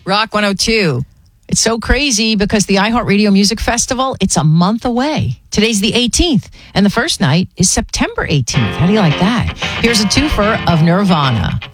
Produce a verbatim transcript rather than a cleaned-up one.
Rock one oh two. It's so crazy because the iHeartRadio Music Festival, it's a month away. Today's the eighteenth, and the first night is September eighteenth. How do you like that? Here's a twofer of Nirvana.